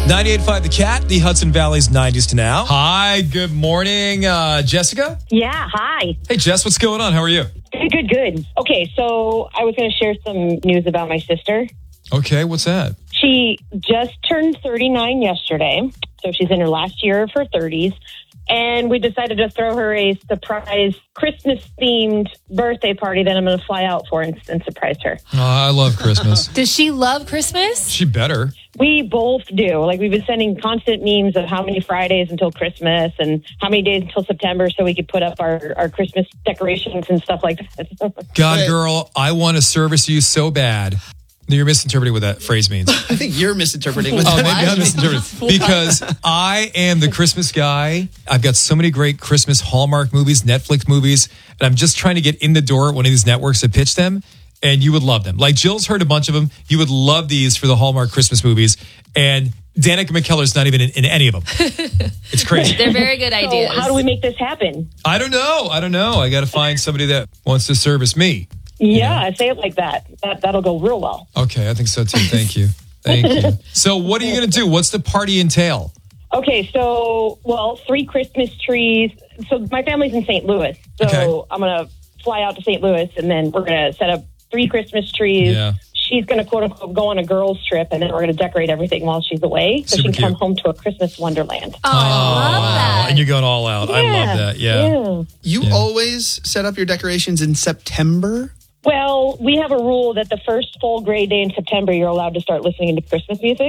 98.5 The Cat, the Hudson Valley's 90s to now. Hi, good morning, Jessica. Yeah, hi. Hey, Jess, what's going on? How are you? Good. Okay, so I was going to share some news about my sister. Okay, what's that? She just turned 39 yesterday, so she's in her last year of her 30s. And we decided to throw her a surprise Christmas-themed birthday party that I'm going to fly out for and surprise her. Oh, I love Christmas. Does she love Christmas? She better. We both do. Like, we've been sending constant memes of how many Fridays until Christmas and how many days until September so we could put up our Christmas decorations and stuff like that. God, girl, I want to service you so bad. You're misinterpreting what that phrase means. I think you're misinterpreting what Oh, that maybe I'm means. misinterpreting. Because I am the Christmas guy. I've got so many great Christmas Hallmark movies, Netflix movies, and I'm just trying to get in the door at one of these networks to pitch them, and you would love them. Like, Jill's heard a bunch of them. You would love these for the Hallmark Christmas movies, and Danica McKellar's not even in any of them. It's crazy. They're very good ideas. So how do we make this happen? I don't know. I got to find somebody that wants to service me. Yeah, say it like that. That'll go real well. Okay, I think so too. Thank you. Thank you. So what are you going to do? What's the party entail? Okay, so, 3 Christmas trees. So my family's in St. Louis. So Okay. I'm going to fly out to St. Louis, and then we're going to set up 3 Christmas trees. Yeah. She's going to, quote unquote, go on a girls' trip, and then we're going to decorate everything while she's away so Super she can come cute. home to a Christmas wonderland. Oh, I love that. And you're going all out. I love that. Yeah. You always set up your decorations in September? Well, we have a rule that the first full gray day in September, you're allowed to start listening to Christmas music.